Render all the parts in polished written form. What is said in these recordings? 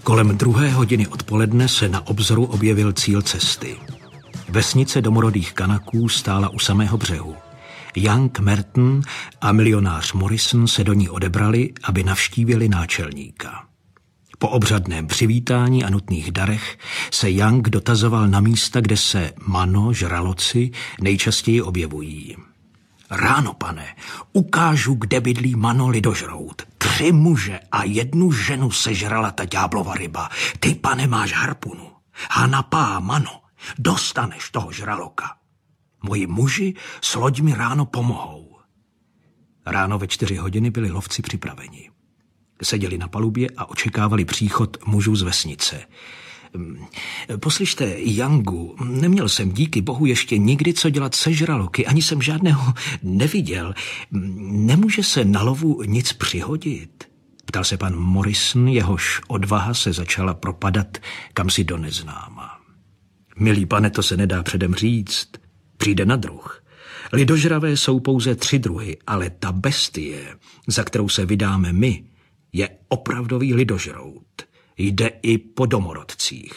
Kolem 2:00 odpoledne se na obzoru objevil cíl cesty. Vesnice domorodých Kanaků stála u samého břehu. Young, Merton a milionář Morrison se do ní odebrali, aby navštívili náčelníka. Po obřadném přivítání a nutných darech se Young dotazoval na místa, kde se mano, žraloci nejčastěji objevují. Ráno, pane, ukážu, kde bydlí mano lidožrout. 3 muže a 1 ženu sežrala ta ďáblova ryba. Ty, pane, máš harpunu. A napá mano, dostaneš toho žraloka. Moji muži s loďmi ráno pomohou. Ráno ve 4:00 byli lovci připraveni. Seděli na palubě a očekávali příchod mužů z vesnice. Poslyšte, Youngu, neměl jsem díky bohu ještě nikdy co dělat se žraloky, ani jsem žádného neviděl. Nemůže se na lovu nic přihodit? Ptal se pan Morrison, jehož odvaha se začala propadat kamsi do neznáma. Milý pane, to se nedá předem říct. Přijde na druh. Lidožravé jsou pouze 3 druhy, ale ta bestie, za kterou se vydáme my, je opravdový lidožrout. Jde i po domorodcích.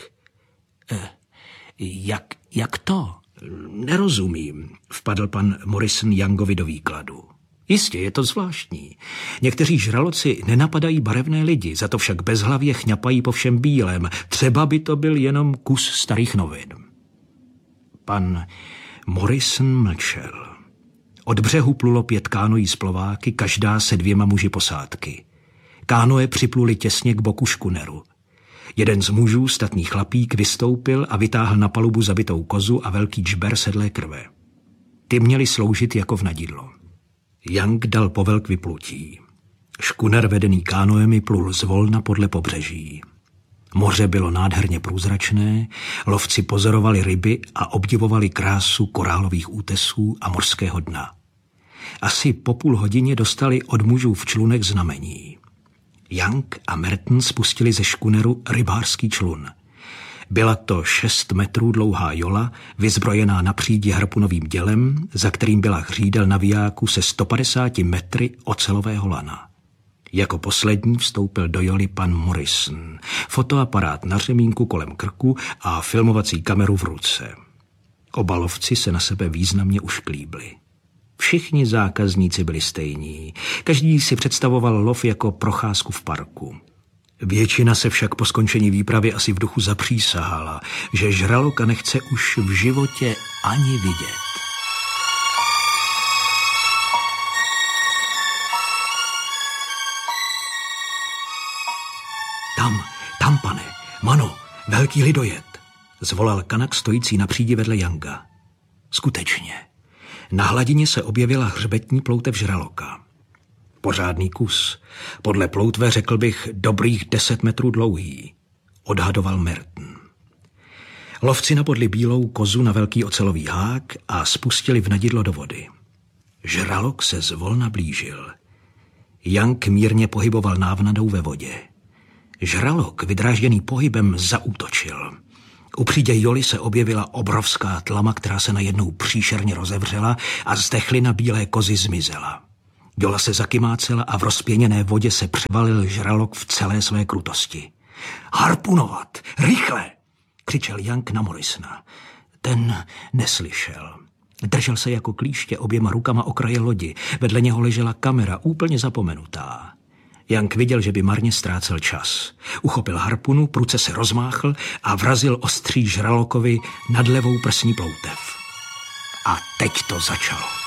Jak to? Nerozumím, vpadl pan Morrison Youngovi do výkladu. Jistě, je to zvláštní. Někteří žraloci nenapadají barevné lidi, za to však bezhlavě chňapají po všem bílém. Třeba by to byl jenom kus starých novin. Pan Morrison mlčel. Od břehu plulo 5 kánoí s plováky, každá se 2 muži posádky. Kánoe připluli těsně k boku škuneru. Jeden z mužů, statný chlapík, vystoupil a vytáhl na palubu zabitou kozu a velký džber sedlé krve. Ty měly sloužit jako vnadidlo. Young dal povel k vyplutí. Škuner vedený kánoemi plul zvolna podle pobřeží. Moře bylo nádherně průzračné, lovci pozorovali ryby a obdivovali krásu korálových útesů a mořského dna. Asi po 30 minut dostali od mužů v člunech znamení. Young a Merton spustili ze škuneru rybářský člun. Byla to 6 metrů dlouhá jola, vyzbrojená na přídi harpunovým dělem, za kterým byla hřídel navijáku se 150 metry ocelového lana. Jako poslední vstoupil do joly pan Morrison, fotoaparát na řemínku kolem krku a filmovací kameru v ruce. Oba lovci se na sebe významně ušklíbli. Všichni zákazníci byli stejní. Každý si představoval lov jako procházku v parku. Většina se však po skončení výpravy asi v duchu zapřísahala, že žraloka nechce už v životě ani vidět. Tam, pane, mano, velký lidojed, zvolal Kanak stojící na přídi vedle Younga. Skutečně. Na hladině se objevila hřbetní ploutev žraloka. Pořádný kus. Podle ploutve řekl bych dobrých 10 metrů dlouhý, odhadoval Merton. Lovci nabodli bílou kozu na velký ocelový hák a spustili vnadidlo do vody. Žralok se zvolna blížil. Young mírně pohyboval návnadou ve vodě. Žralok, vydrážděný pohybem, zaútočil. U přídě joly se objevila obrovská tlama, která se najednou příšerně rozevřela a zdechlina bílé kozy zmizela. Jola se zakymácela a v rozpěněné vodě se převalil žralok v celé své krutosti. Harpunovat! Rychle! Křičel Young na Morrisona. Ten neslyšel. Držel se jako klíště oběma rukama o kraje lodi. Vedle něho ležela kamera, úplně zapomenutá. Young viděl, že by marně ztrácel čas. Uchopil harpunu, pruce se rozmáchl a vrazil ostří žralokovi nad levou prsní ploutev. A teď to začalo.